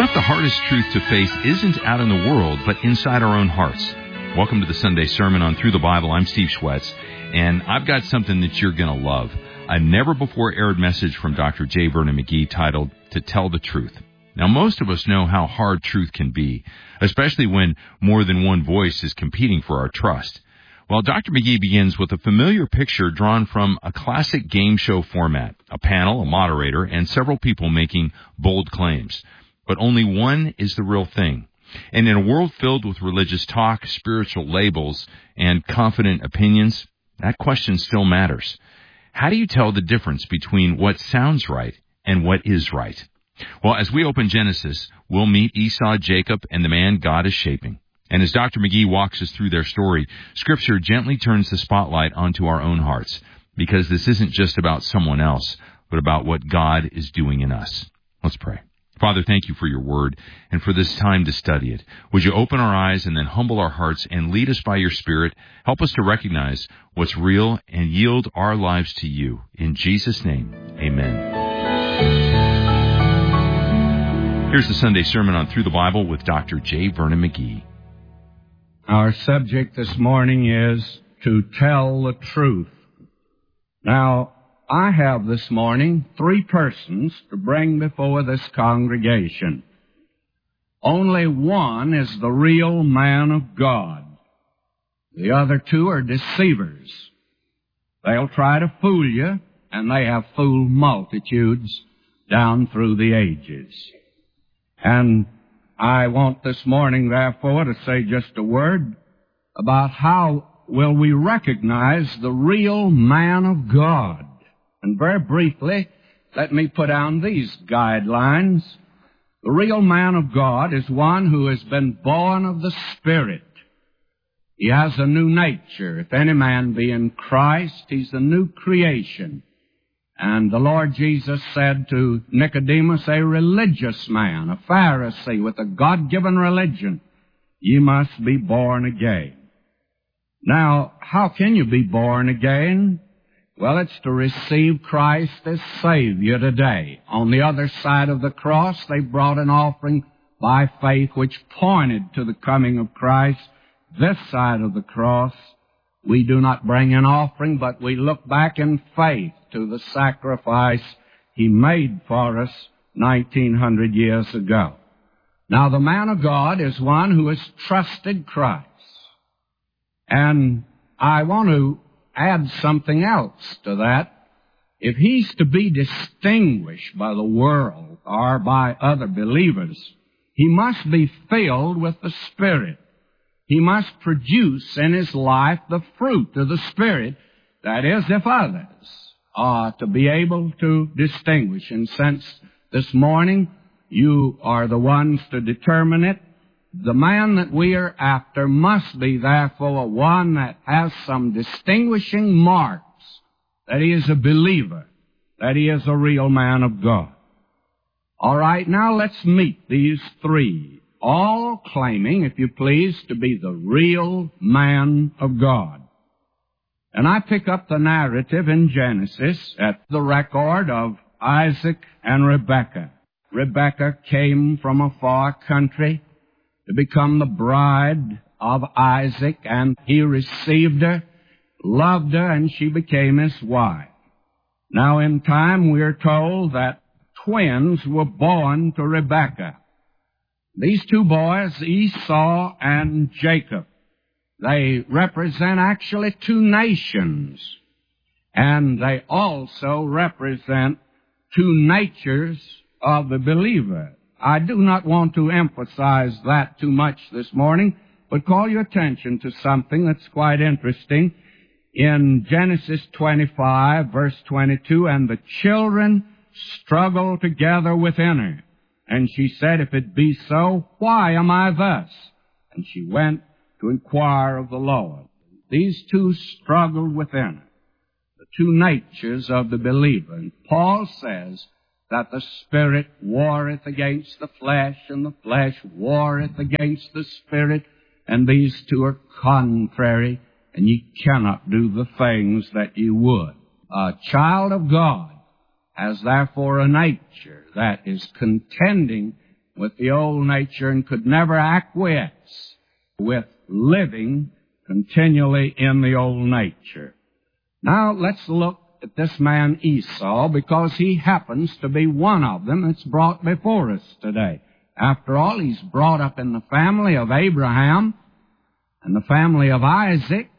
What if the hardest truth to face isn't out in the world, but inside our own hearts? Welcome to the Sunday Sermon on Through the Bible. I'm Steve Schwetz, and I've got something that you're going to love. A never-before-aired message from Dr. J. Vernon McGee titled, To Tell the Truth. Now, most of us know how hard truth can be, especially when more than one voice is competing for our trust. Well, Dr. McGee begins with a familiar picture drawn from a classic game show format, a panel, a moderator, and several people making bold claims. But only one is the real thing. And in a world filled with religious talk, spiritual labels, and confident opinions, that question still matters. How do you tell the difference between what sounds right and what is right? Well, as we open Genesis, we'll meet Esau, Jacob, and the man God is shaping. And as Dr. McGee walks us through their story, Scripture gently turns the spotlight onto our own hearts, because this isn't just about someone else, but about what God is doing in us. Let's pray. Father, thank you for your word and for this time to study it. Would you open our eyes and then humble our hearts and lead us by your Spirit? Help us to recognize what's real and yield our lives to you. In Jesus' name, amen. Here's the Sunday Sermon on Through the Bible with Dr. J. Vernon McGee. Our subject this morning is to tell the truth. Now, I have this morning 3 persons to bring before this congregation. Only one is the real man of God. The other 2 are deceivers. They'll try to fool you, and they have fooled multitudes down through the ages. And I want this morning, therefore, to say just a word about how will we recognize the real man of God. And very briefly, let me put down these guidelines. The real man of God is one who has been born of the Spirit. He has a new nature. If any man be in Christ, he's a new creation. And the Lord Jesus said to Nicodemus, a religious man, a Pharisee with a God-given religion, ye must be born again. Now, how can you be born again? Well, it's to receive Christ as Savior today. On the other side of the cross, they brought an offering by faith which pointed to the coming of Christ. This side of the cross, we do not bring an offering, but we look back in faith to the sacrifice He made for us 1900 years ago. Now, the man of God is one who has trusted Christ. And I want to add something else to that. If he's to be distinguished by the world or by other believers, he must be filled with the Spirit. He must produce in his life the fruit of the Spirit. That is, if others are to be able to distinguish. And since this morning you are the ones to determine it, the man that we are after must be, therefore, one that has some distinguishing marks, that he is a believer, that he is a real man of God. All right, now let's meet these 3, all claiming, if you please, to be the real man of God. And I pick up the narrative in Genesis at the record of Isaac and Rebekah. Rebekah came from a far country to become the bride of Isaac, and he received her, loved her, and she became his wife. Now in time we are told that twins were born to Rebekah. These 2 boys, Esau and Jacob, they represent actually 2 nations, and they also represent 2 natures of the believer. I do not want to emphasize that too much this morning, but call your attention to something that's quite interesting. In Genesis 25, verse 22, and the children struggled together within her. And she said, if it be so, why am I thus? And she went to inquire of the Lord. These 2 struggled within her, the 2 natures of the believer. And Paul says that the Spirit warreth against the flesh, and the flesh warreth against the Spirit, and these 2 are contrary, and ye cannot do the things that ye would. A child of God has therefore a nature that is contending with the old nature and could never acquiesce with living continually in the old nature. Now let's look at this man Esau, because he happens to be one of them that's brought before us today. After all, he's brought up in the family of Abraham and the family of Isaac,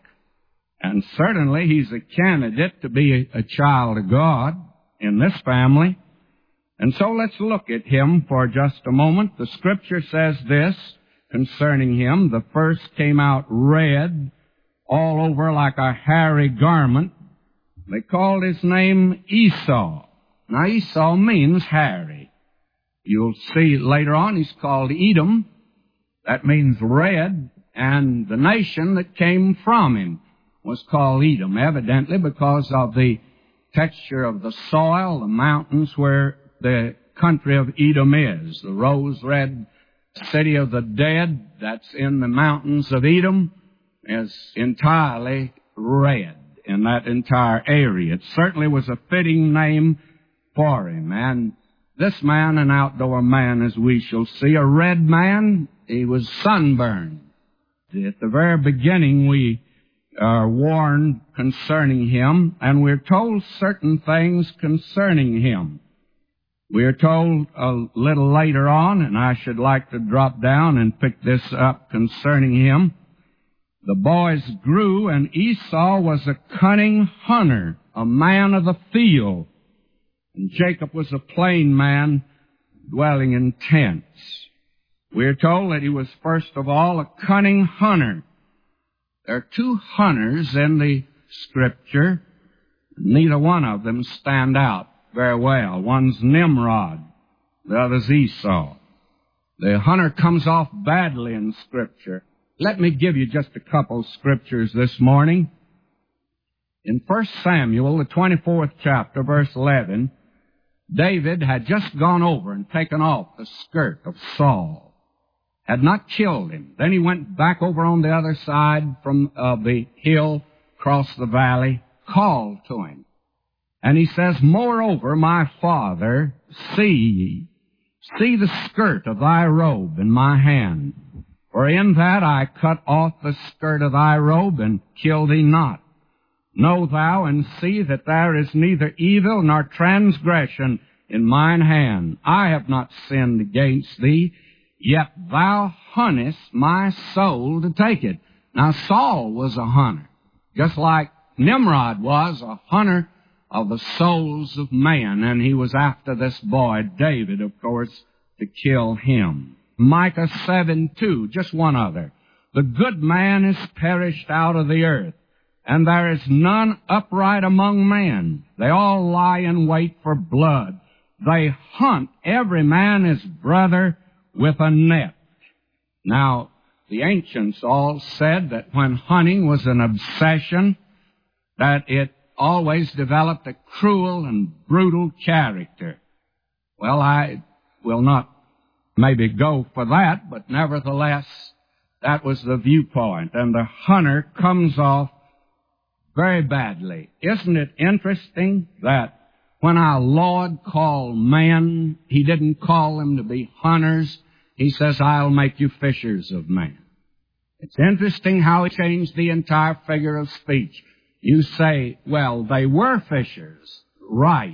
and certainly he's a candidate to be a child of God in this family. And so let's look at him for just a moment. The Scripture says this concerning him: the first came out red, all over like a hairy garment. They called his name Esau. Now Esau means hairy. You'll see later on he's called Edom. That means red, and the nation that came from him was called Edom, evidently because of the texture of the soil, the mountains where the country of Edom is. The rose-red city of the dead that's in the mountains of Edom is entirely red in that entire area. It certainly was a fitting name for him. And this man, an outdoor man, as we shall see, a red man, he was sunburned. At the very beginning, we are warned concerning him, and we're told certain things concerning him. We're told a little later on, and I should like to drop down and pick this up concerning him. The boys grew, and Esau was a cunning hunter, a man of the field. And Jacob was a plain man dwelling in tents. We're told that he was first of all a cunning hunter. There are two hunters in the Scripture. Neither one of them stand out very well. One's Nimrod, the other's Esau. The hunter comes off badly in Scripture. Let me give you just a couple scriptures this morning. In 1 Samuel, the 24th chapter, verse 11, David had just gone over and taken off the skirt of Saul, had not killed him. Then he went back over on the other side from the hill, across the valley, called to him. And he says, "Moreover, my father, see the skirt of thy robe in my hand. For in that I cut off the skirt of thy robe and killed thee not. Know thou and see that there is neither evil nor transgression in mine hand. I have not sinned against thee, yet thou huntest my soul to take it." Now Saul was a hunter, just like Nimrod was a hunter of the souls of man, and he was after this boy, David, of course, to kill him. Micah 7:2, just one other. "The good man is perished out of the earth, and there is none upright among men. They all lie in wait for blood. They hunt every man his brother with a net." Now, the ancients all said that when hunting was an obsession, that it always developed a cruel and brutal character. Well, I will not maybe go for that, but nevertheless, that was the viewpoint. And the hunter comes off very badly. Isn't it interesting that when our Lord called men, He didn't call them to be hunters. He says, "I'll make you fishers of men." It's interesting how He changed the entire figure of speech. You say, well, they were fishers. Right.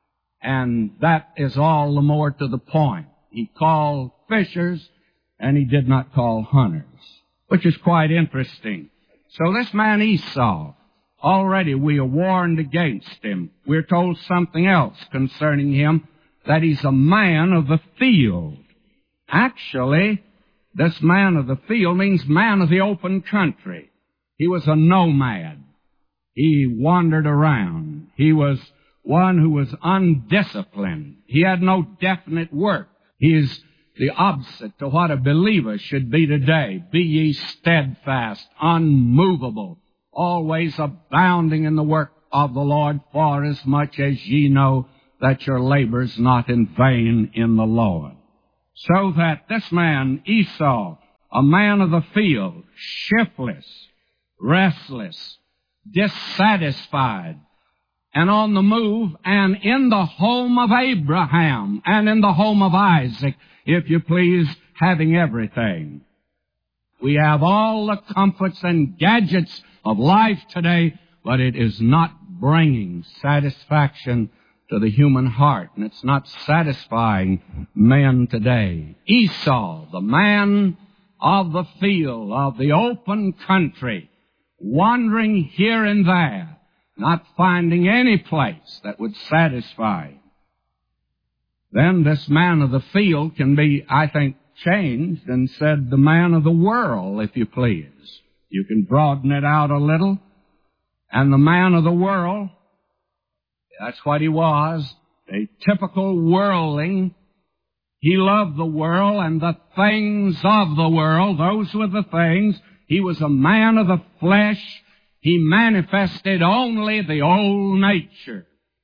And that is all the more to the point. He called fishers, and He did not call hunters, which is quite interesting. So this man Esau, already we are warned against him. We're told something else concerning him, that he's a man of the field. Actually, this man of the field means man of the open country. He was a nomad. He wandered around. He was one who was undisciplined. He had no definite work. He is the opposite to what a believer should be today. "Be ye steadfast, unmovable, always abounding in the work of the Lord, for as much as ye know that your labor's not in vain in the Lord." So that this man, Esau, a man of the field, shiftless, restless, dissatisfied, and on the move and in the home of Abraham and in the home of Isaac, if you please, having everything. We have all the comforts and gadgets of life today, but it is not bringing satisfaction to the human heart, and it's not satisfying men today. Esau, the man of the field, of the open country, wandering here and there, not finding any place that would satisfy. Then this man of the field can be, I think, changed and said the man of the world, if you please. You can broaden it out a little. And the man of the world, that's what he was, a typical worldling. He loved the world and the things of the world. Those were the things. He was a man of the flesh. He manifested only the old nature.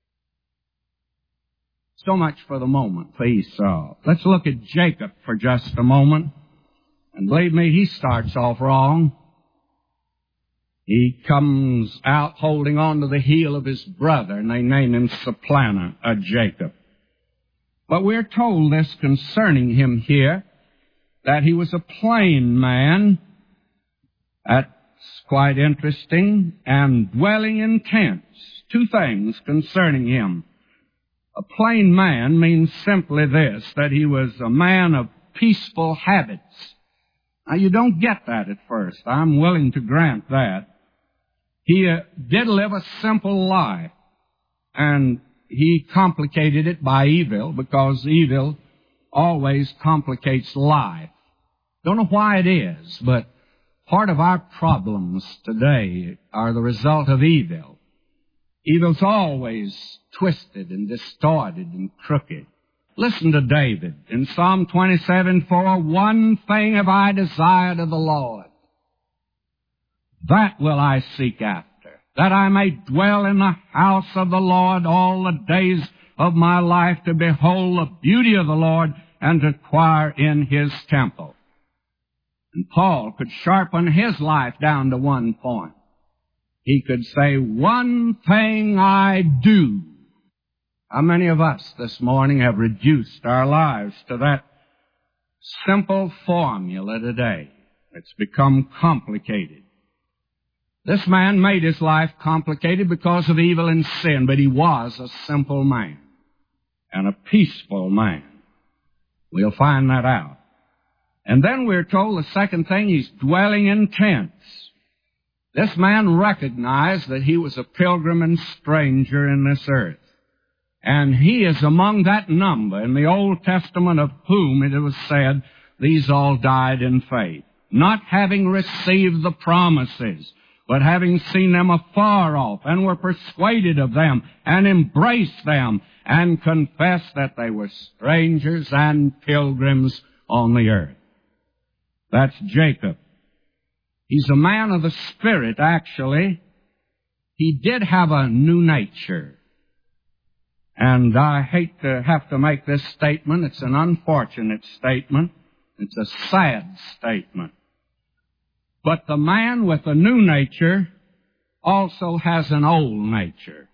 So much for the moment for Esau. Let's look at Jacob for just a moment. And believe me, he starts off wrong. He comes out holding on to the heel of his brother, and they name him Supplanter, Jacob. But we're told this concerning him here, that he was a plain man. That's quite interesting. And dwelling in tents. Two things concerning him. A plain man means simply this, that he was a man of peaceful habits. Now, you don't get that at first. I'm willing to grant that. He did live a simple life, and he complicated it by evil, because evil always complicates life. Don't know why it is, but part of our problems today are the result of evil. Evil's always twisted and distorted and crooked. Listen to David in Psalm 27:4, "One thing have I desired of the Lord, that will I seek after, that I may dwell in the house of the Lord all the days of my life, to behold the beauty of the Lord and to inquire in His temple." And Paul could sharpen his life down to one point. He could say, "One thing I do." How many of us this morning have reduced our lives to that simple formula today? It's become complicated. This man made his life complicated because of evil and sin, but he was a simple man and a peaceful man. We'll find that out. And then we're told the second thing, he's dwelling in tents. This man recognized that he was a pilgrim and stranger in this earth. And he is among that number in the Old Testament of whom it was said, these all died in faith, not having received the promises, but having seen them afar off, and were persuaded of them, and embraced them, and confessed that they were strangers and pilgrims on the earth. That's Jacob. He's a man of the Spirit, actually. He did have a new nature. And I hate to have to make this statement. It's an unfortunate statement. It's a sad statement. But the man with the new nature also has an old nature.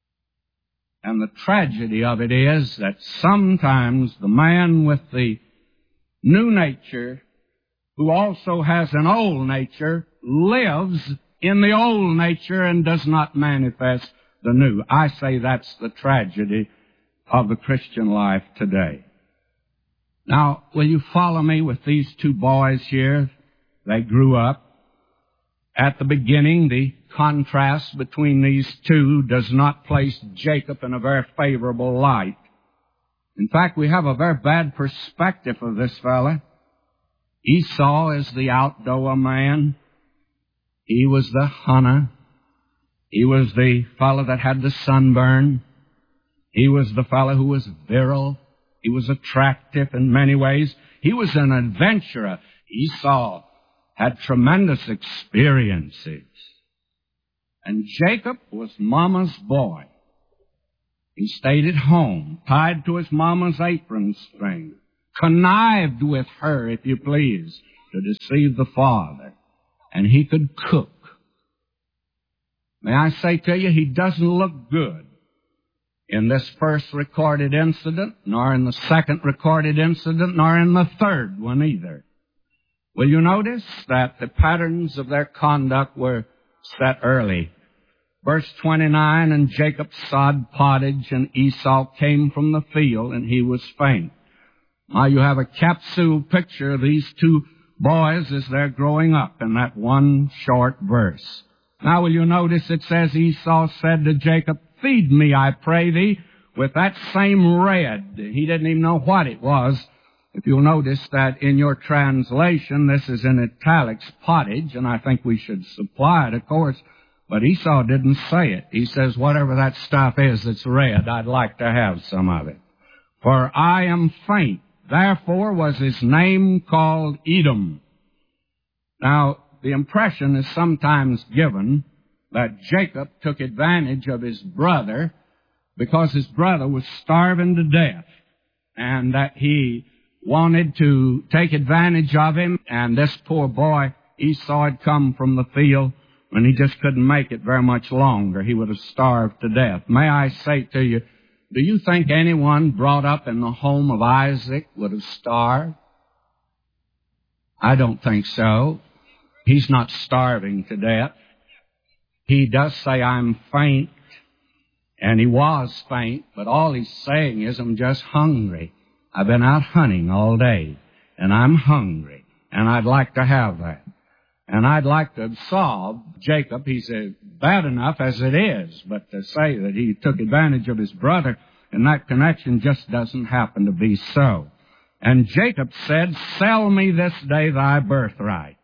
And the tragedy of it is that sometimes the man with the new nature, who also has an old nature, lives in the old nature and does not manifest the new. I say that's the tragedy of the Christian life today. Now, will you follow me with these two boys here? They grew up. At the beginning, the contrast between these two does not place Jacob in a very favorable light. In fact, we have a very bad perspective of this fella. Esau is the outdoor man. He was the hunter. He was the fellow that had the sunburn. He was the fellow who was virile. He was attractive in many ways. He was an adventurer. Esau had tremendous experiences. And Jacob was Mama's boy. He stayed at home, tied to his Mama's apron string, connived with her, if you please, to deceive the father. And he could cook. May I say to you, he doesn't look good in this first recorded incident, nor in the second recorded incident, nor in the third one either. Will you notice that the patterns of their conduct were set early? Verse 29, and Jacob sod pottage, and Esau came from the field, and he was faint. Now you have a capsule picture of these two boys as they're growing up in that one short verse. Now will you notice it says Esau said to Jacob, feed me, I pray thee, with that same red. He didn't even know what it was. If you'll notice that in your translation, this is in italics, pottage, and I think we should supply it, of course. But Esau didn't say it. He says, whatever that stuff is that's red, I'd like to have some of it. For I am faint. Therefore was his name called Edom. Now, the impression is sometimes given that Jacob took advantage of his brother because his brother was starving to death, and that he wanted to take advantage of him, and this poor boy, Esau, had come from the field, and he just couldn't make it very much longer. He would have starved to death. May I say to you, do you think anyone brought up in the home of Isaac would have starved? I don't think so. He's not starving to death. He does say, I'm faint, and he was faint, but all he's saying is, I'm just hungry. I've been out hunting all day, and I'm hungry, and I'd like to have that. And I'd like to absolve Jacob. He's bad enough as it is, but to say that he took advantage of his brother in that connection just doesn't happen to be so. And Jacob said, sell me this day thy birthright.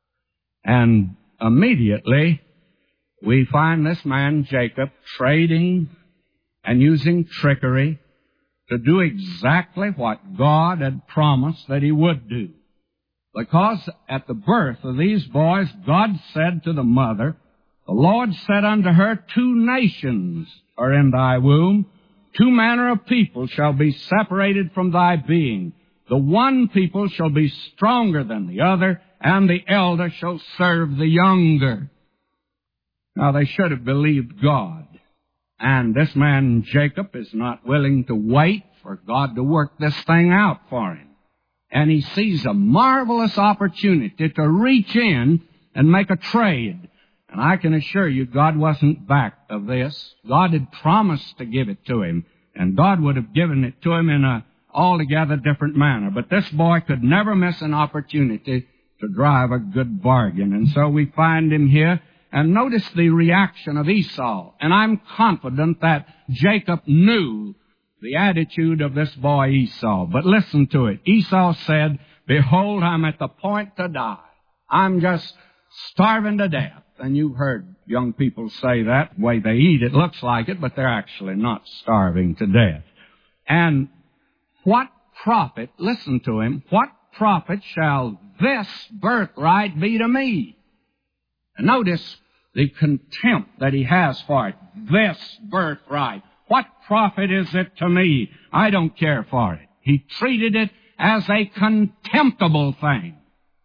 And immediately we find this man Jacob trading and using trickery to do exactly what God had promised that he would do. Because at the birth of these boys, God said to the mother, the Lord said unto her, 2 nations are in thy womb, 2 manner of people shall be separated from thy being. The one people shall be stronger than the other, and the elder shall serve the younger. Now they should have believed God. And this man Jacob is not willing to wait for God to work this thing out for him. And he sees a marvelous opportunity to reach in and make a trade. And I can assure you, God wasn't back of this. God had promised to give it to him, and God would have given it to him in a altogether different manner. But this boy could never miss an opportunity to drive a good bargain. And so we find him here. And notice the reaction of Esau. And I'm confident that Jacob knew the attitude of this boy Esau. But listen to it. Esau said, behold, I'm at the point to die. I'm just starving to death. And you've heard young people say that. The way they eat, it looks like it, but they're actually not starving to death. And what profit, listen to him, what profit shall this birthright be to me? And notice the contempt that he has for it. This birthright. What profit is it to me? I don't care for it. He treated it as a contemptible thing.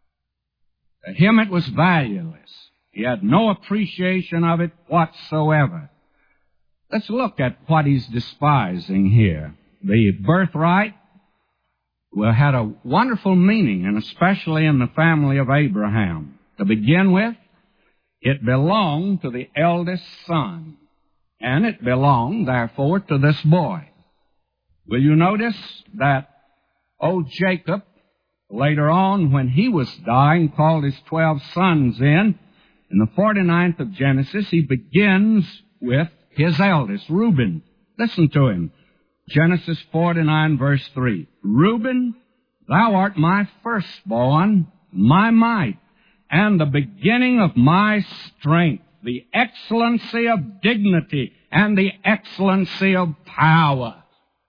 To him it was valueless. He had no appreciation of it whatsoever. Let's look at what he's despising here. The birthright had a wonderful meaning, and especially in the family of Abraham. To begin with, it belonged to the eldest son, and it belonged, therefore, to this boy. Will you notice that old Jacob, later on, when he was dying, called his 12 sons in the 49th of Genesis, he begins with his eldest, Reuben. Listen to him. Genesis 49, verse 3. Reuben, thou art my firstborn, my might, and the beginning of my strength, the excellency of dignity, and the excellency of power.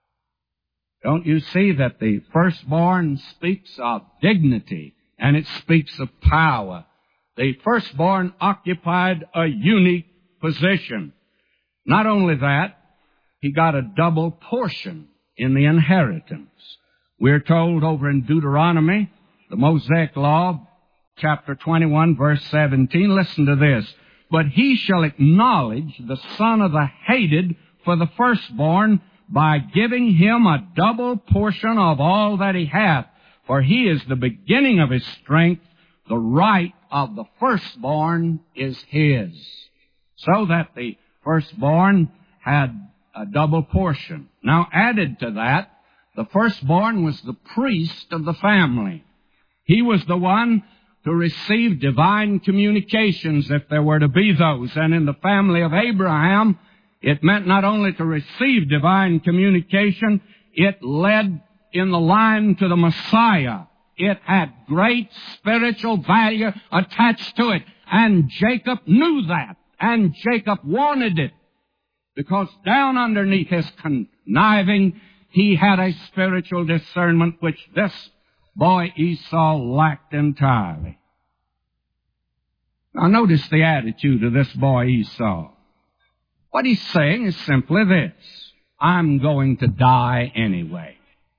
Don't you see that the firstborn speaks of dignity, and it speaks of power? The firstborn occupied a unique position. Not only that, he got a double portion in the inheritance. We're told over in Deuteronomy, the Mosaic Law, chapter 21, verse 17, listen to this. but he shall acknowledge the son of the hated for the firstborn by giving him a double portion of all that he hath. For he is the beginning of his strength, the right of the firstborn is his. So that the firstborn had a double portion. Now added to that, the firstborn was the priest of the family. He was the one to receive divine communications if there were to be those. And in the family of Abraham, it meant not only to receive divine communication, it led in the line to the Messiah. It had great spiritual value attached to it. And Jacob knew that. And Jacob wanted it. Because down underneath his conniving, he had a spiritual discernment which this boy Esau lacked entirely. Now notice the attitude of this boy Esau. What he's saying is simply this: I'm going to die anyway.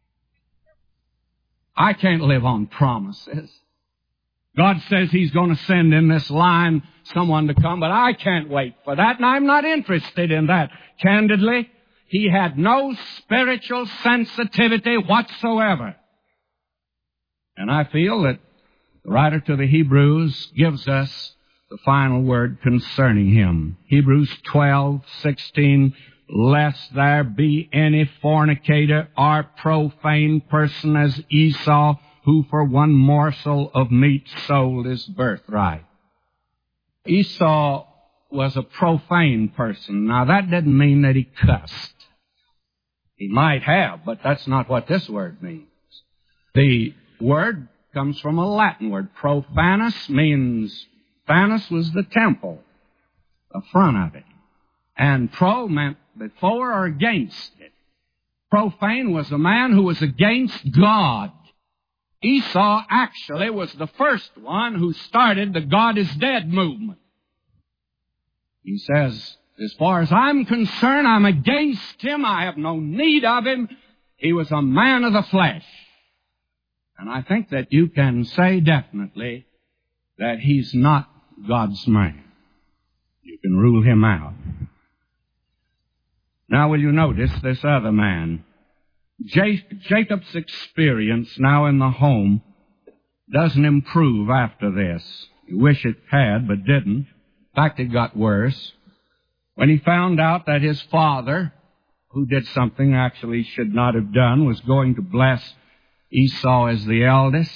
I can't live on promises. God says He's going to send in this line someone to come, but I can't wait for that, and I'm not interested in that. Candidly, he had no spiritual sensitivity whatsoever. And I feel that the writer to the Hebrews gives us the final word concerning him. Hebrews 12:16, lest there be any fornicator or profane person as Esau, who for one morsel of meat sold his birthright. Esau was a profane person. Now that didn't mean that he cussed. He might have, but that's not what this word means. The word comes from a Latin word. Profanus means, fanus was the temple, the front of it. And pro meant before or against it. Profane was a man who was against God. Esau actually was the first one who started the God is dead movement. He says, as far as I'm concerned, I'm against him. I have no need of him. He was a man of the flesh. And I think that you can say definitely that he's not God's man. You can rule him out. Now will you notice this other man? Jacob's experience now in the home doesn't improve after this. You wish it had, but didn't. In fact, it got worse. When he found out that his father, who did something actually he should not have done, was going to bless Esau as the eldest,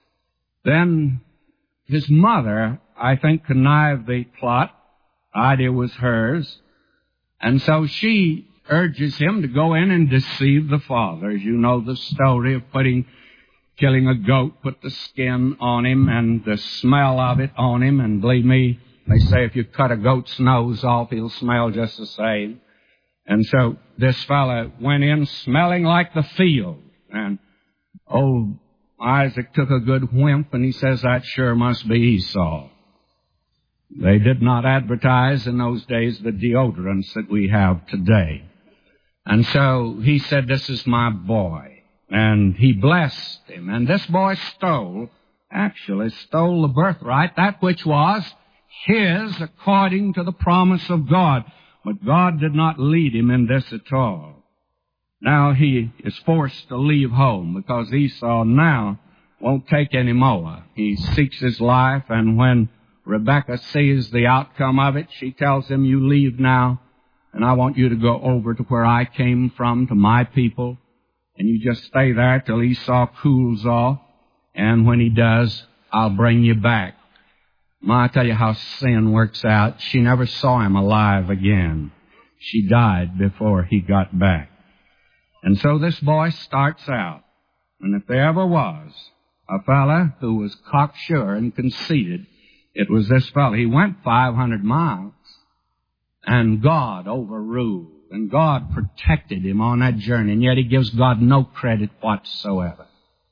then his mother, I think, connived the plot. The idea was hers. And so she urges him to go in and deceive the father. As you know the story of killing a goat, put the skin on him and the smell of it on him. And believe me, they say if you cut a goat's nose off, he'll smell just the same. And so this fellow went in smelling like the field. And old Isaac took a good whiff and he says, that sure must be Esau. They did not advertise in those days the deodorants that we have today. And so he said, this is my boy. And he blessed him. And this boy actually stole the birthright, that which was his according to the promise of God. But God did not lead him in this at all. Now he is forced to leave home because Esau now won't take any more. He seeks his life, and when Rebekah sees the outcome of it, she tells him, you leave now, and I want you to go over to where I came from, to my people, and you just stay there till Esau cools off, and when he does, I'll bring you back. I tell you how sin works out. She never saw him alive again. She died before he got back. And so this boy starts out, and if there ever was a fella who was cocksure and conceited, it was this fellow. He went 500 miles, and God overruled, and God protected him on that journey, and yet he gives God no credit whatsoever.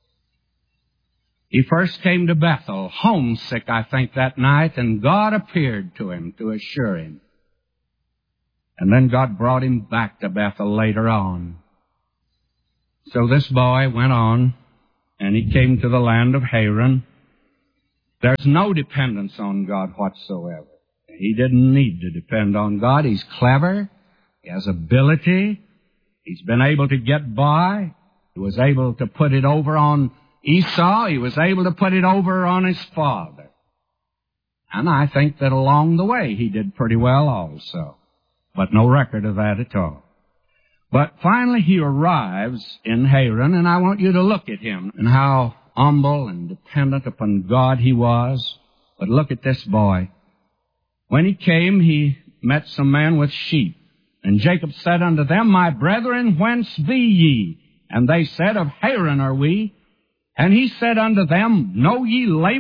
He first came to Bethel, homesick, I think, that night, and God appeared to him to assure him. And then God brought him back to Bethel later on. So this boy went on, and he came to the land of Haran. There's no dependence on God whatsoever. He didn't need to depend on God. He's clever. He has ability. He's been able to get by. He was able to put it over on Esau. He was able to put it over on his father. And I think that along the way he did pretty well also. But no record of that at all. But finally he arrives in Haran, and I want you to look at him and how humble and dependent upon God he was. But look at this boy. When he came, he met some men with sheep. And Jacob said unto them, My brethren, whence be ye? And they said, Of Haran are we. And he said unto them, Know ye Laban